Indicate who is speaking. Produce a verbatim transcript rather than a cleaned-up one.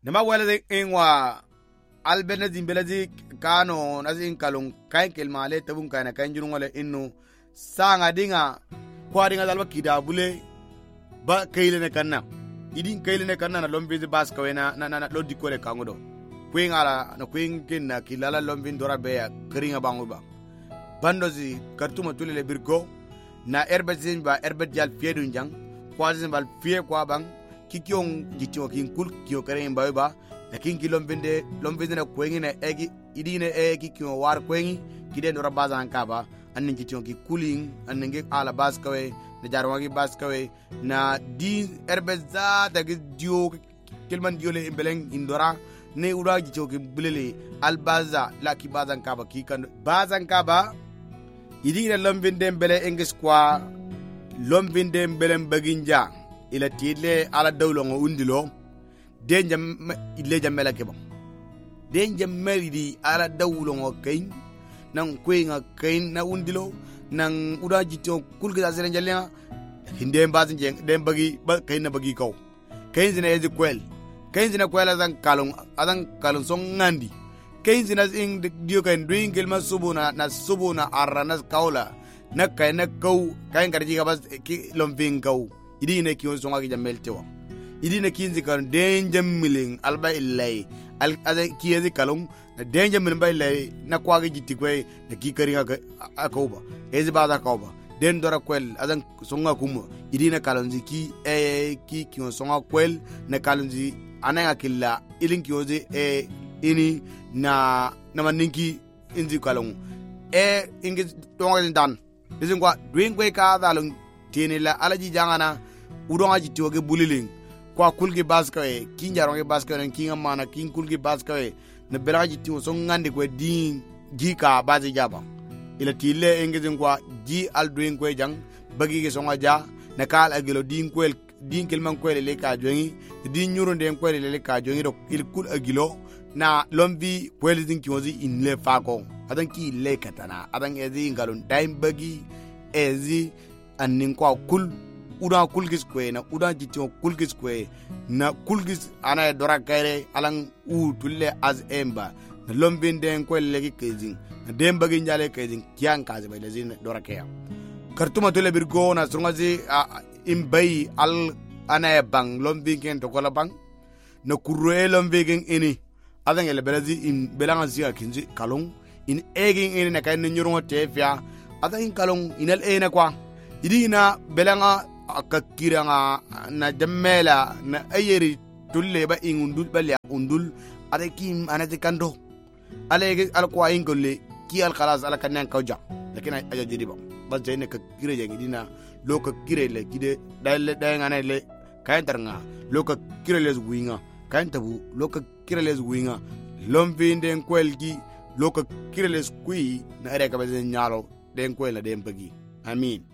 Speaker 1: nema wala ingwa albena zimbelazi kano nasin kalung kain kelmale tabun kana kain jurun wala innu sanga dinga kwadinga dalba kidabule ba kaylene kanna idin kaylene kanna na lombi bas kawena na na lodi kole kangodo kwingala na kwingin na kilala lombi ndora be kringa banguba bandozi kartuma tulele birgo na erbezin ba erbet jal fiedun jang kwazin bal fie kwa bang kikiong jitio kin kul kio kare mbawe ba lakin ki lombinde lombinde na kwengi na egi idine egi kio war kwengi kide ndora baza ankaba anin jitio ki kuling anin ala bas kawe na jarwagi bas kawe na di erbeza dagi dio kelman dio le imbeleng indora ne ura jitio ki bulele albaza la ki baza ankaba ki kan baza ankaba idine lombinde mbele engis kwa lombinde mbele baginja ila tile ala dawlo ngo undilo denja ile jamela keba denja meridi ala dawlo ngo kain nan kwinga kain na undilo nan udaji to kulga zeren jalya hinde mbazin jeng dem bagi ba kain na bagi kaw kain zina ezi kwel kain zina kwel azan kalung azan kalung song ngandi kain zina ing dio kain dwingel ma subuna na subuna arana kaula na kain na kaw kain garji ga bas lombing kaw idine kiyon songa ki jamel tewa idine kinzi kan denjam miling alba illai al ada kiyezi kalung na denjam miling ba illai na kwagi jitti kwe na ki kari akauba ezi baza kauba den dora kwel adan songa kuma idine kalunzi ki e ki kiyon songa kwel na kalunzi ananga killa ilin kiyozi e ini na na maninki inzi kalung e ingi tonga dan dizin kwa dwing kwe ka dalung tiene la alaji jangana udonga jitoge buliling kwa kulgi baskawe kinjaronge baskawe kinga mana kin kulgi baskawe na belaga jitio so ngande kwe din jika bazi jaba ila tile engezin kwa ji alduin kwe jang bagi ke songa ja na kal agilo din kwel din kelman kwel le ka jongi din nyuro den kwel le ka jongi do il kul agilo na lombi kwel din kiozi in le fako adan ki le katana adan ezi ngalon time bagi ezi annin kwa kul uda kulgis kwe na uda jitio kulgis kwe na kulgis ana dora kaire alang u tulle az emba na lombin den kwe legi kezing na demba ginjale kezing kian kaze bay lezin dora kaya kartuma tulle birgo na sungazi imbai al ana bang lombin ken to kola bang na kurre lombin ini adan ele belazi in belanga zia kinzi kalong in egin ini na kay nyurungo tefia adan kalong inal ena kwa idina belanga akakiranga na jamela na ayeri tulle ba ingundul balya undul ade kim anati kando ale alqwa ingolle ki al khalas ala kanan kawja lakin aja jidi ba bas jeyne ka kire jengi dina lo ka kire le kide dal day ngane le kayen tarnga lo ka kire les winga kayen tabu lo ka kire les winga lombi den kwelgi lo ka kire les kui na are ka be nyalo den kwela den bagi amin.